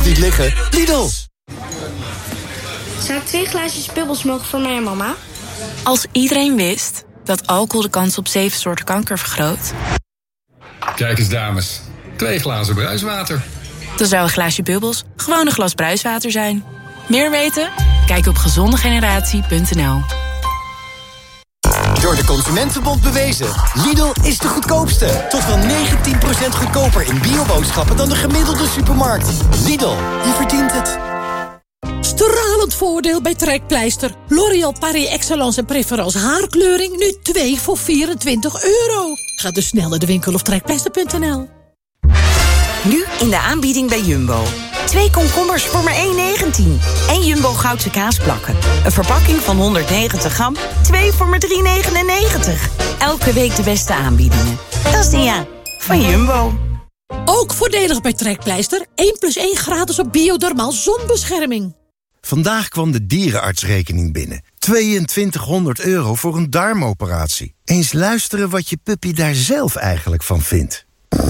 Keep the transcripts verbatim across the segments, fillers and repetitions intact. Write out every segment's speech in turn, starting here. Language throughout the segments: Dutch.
Niet liggen, Lidl. Zou ik twee glaasjes bubbels mogen voor mij en mama? Als iedereen wist dat alcohol de kans op zeven soorten kanker vergroot... Kijk eens, dames. Twee glazen bruiswater. Dan zou een glaasje bubbels gewoon een glas bruiswater zijn. Meer weten? Kijk op gezonde generatie punt n l. Door de Consumentenbond bewezen. Lidl is de goedkoopste. Tot wel negentien procent goedkoper in bioboodschappen dan de gemiddelde supermarkt. Lidl, je verdient het. Stralend voordeel bij Trekpleister. L'Oréal Paris Excellence en Préférence haarkleuring. Nu twee voor vierentwintig euro. Ga dus snel naar de winkel of trekpleister punt n l. Nu in de aanbieding bij Jumbo. Twee komkommers voor maar één negentien. En Jumbo Goudse kaasplakken. Een verpakking van honderdnegentig gram. Twee voor maar drie negenennegentig. Elke week de beste aanbiedingen. Dat is de ja van Jumbo. Ook voordelig bij Trekpleister. één plus één gratis op Biodermaal zonbescherming. Vandaag kwam de dierenartsrekening binnen. tweeëntwintighonderd euro voor een darmoperatie. Eens luisteren wat je puppy daar zelf eigenlijk van vindt.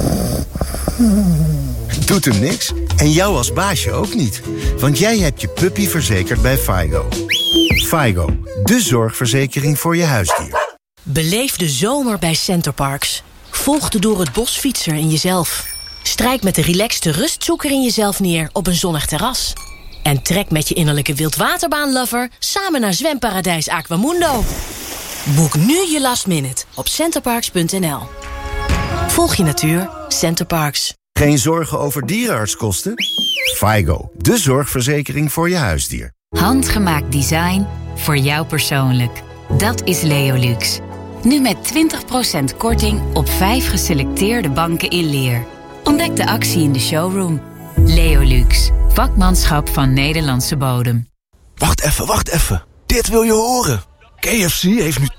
Doet hem niks. En jou als baasje ook niet. Want jij hebt je puppy verzekerd bij Faigo. Faigo, de zorgverzekering voor je huisdier. Beleef de zomer bij Centerparks. Volg de door het bos fietser in jezelf. Strijk met de relaxte rustzoeker in jezelf neer op een zonnig terras. En trek met je innerlijke wildwaterbaanlover samen naar zwemparadijs Aquamundo. Boek nu je last minute op centerparks punt n l. Volg je natuur, Centerparks. Geen zorgen over dierenartskosten? Faigo, de zorgverzekering voor je huisdier. Handgemaakt design voor jou persoonlijk. Dat is Leolux. Nu met twintig procent korting op vijf geselecteerde banken in leer. Ontdek de actie in de showroom. Leolux, vakmanschap van Nederlandse bodem. Wacht even, wacht even. Dit wil je horen. K F C heeft nu